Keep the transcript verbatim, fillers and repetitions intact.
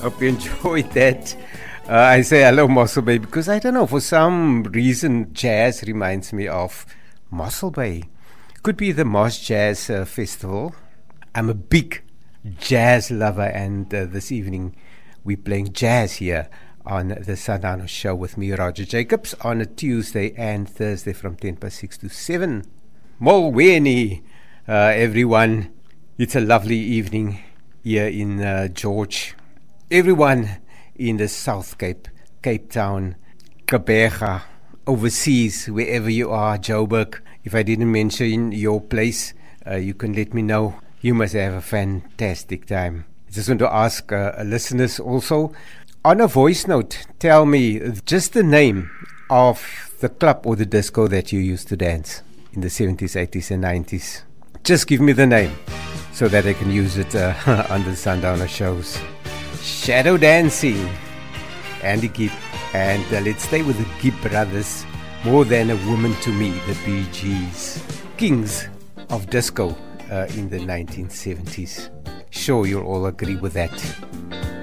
Hope you enjoyed that. Uh, I say hello, Mossel Bay, because I don't know, for some reason, jazz reminds me of Mossel Bay. Could be the Moss Jazz uh, Festival. I'm a big jazz lover, and uh, this evening we're playing jazz here on the Sundowner Show with me, Roger Jacobs, on a Tuesday and Thursday from ten past six to seven. Molweni, uh, everyone. It's a lovely evening here in uh, George. Everyone in the South Cape, Cape Town, Gqeberha, overseas, wherever you are, Joburg. If I didn't mention your place, uh, you can let me know. You must have a fantastic time. I just want to ask uh, listeners also, on a voice note, tell me just the name of the club or the disco that you used to dance in the seventies, eighties and nineties. Just give me the name so that I can use it uh, on the Sundowner shows. Shadow Dancing, Andy Gibb, and uh, let's stay with the Gibb brothers. More Than a Woman to Me, the Bee Gees, kings of disco uh, in the nineteen seventies. Sure, you'll all agree with that.